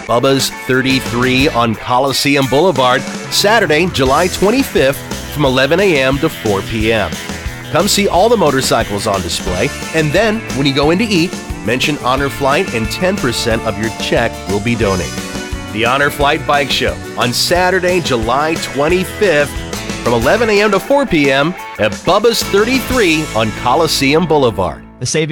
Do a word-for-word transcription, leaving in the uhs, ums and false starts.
Bubba's thirty-three on Coliseum Boulevard, Saturday, July twenty-fifth from eleven a.m. to four p.m. Come see all the motorcycles on display, and then when you go in to eat, mention Honor Flight and ten percent of your check will be donated. The Honor Flight Bike Show on Saturday, July twenty-fifth from eleven a.m. to four p.m. at Bubba's thirty-three on Coliseum Boulevard. The savings